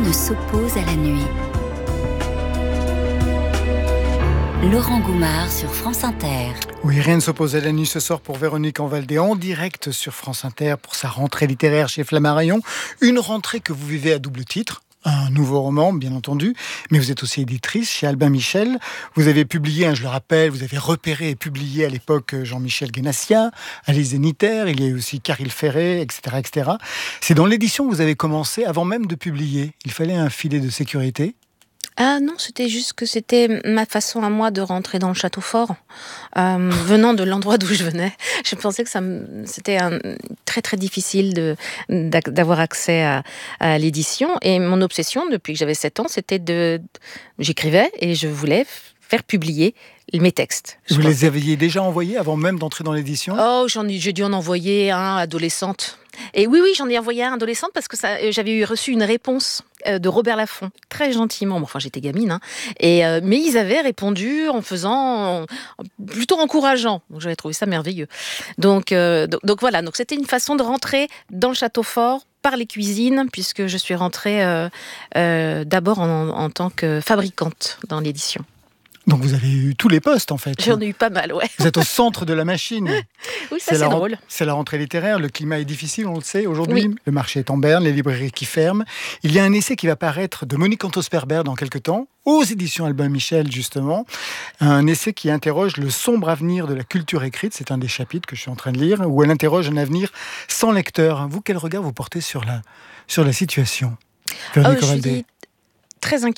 ne s'oppose à la nuit. Laurent Goumard sur France Inter. Oui, rien ne s'oppose à la nuit ce soir pour Véronique Envaldé en direct sur France Inter pour sa rentrée littéraire chez Flammarion. Une rentrée que vous vivez à double titre. Un nouveau roman, bien entendu, mais vous êtes aussi éditrice chez Albin Michel. Vous avez publié, je le rappelle, vous avez repéré et publié à l'époque Jean-Michel Guénassia, Alice Zeniter, il y a eu aussi Caril Ferré, etc., etc. C'est dans l'édition que vous avez commencé avant même de publier. Il fallait un filet de sécurité. Ah non, c'était juste que c'était ma façon à moi de rentrer dans le château fort. Venant de l'endroit d'où je venais, je pensais que c'était très très difficile d'avoir accès à l'édition. Et mon obsession, depuis que j'avais 7 ans, c'était j'écrivais et je voulais faire publier mes textes. Vous les aviez déjà envoyés avant même d'entrer dans l'édition ? Oh, j'ai dû en envoyer un adolescente. Et oui, j'en ai envoyé un adolescente parce que j'avais reçu une réponse de Robert Laffont, très gentiment. Enfin, j'étais gamine, hein. Mais ils avaient répondu en faisant plutôt encourageant. Donc, j'avais trouvé ça merveilleux. Donc voilà. Donc, c'était une façon de rentrer dans le château fort par les cuisines, puisque je suis rentrée d'abord en tant que fabricante dans l'édition. Donc vous avez eu tous les postes en fait. J'en ai eu pas mal, ouais. Vous êtes au centre de la machine. Oui, ça c'est drôle. C'est la rentrée littéraire, le climat est difficile, on le sait aujourd'hui. Oui. Le marché est en berne, les librairies qui ferment. Il y a un essai qui va paraître de Monique Antos-Perber dans quelques temps, aux éditions Albin Michel justement. Un essai qui interroge le sombre avenir de la culture écrite. C'est un des chapitres que je suis en train de lire, où elle interroge un avenir sans lecteur. Vous, quel regard vous portez sur la situation, Véronique Envaldé ? Très inquiète.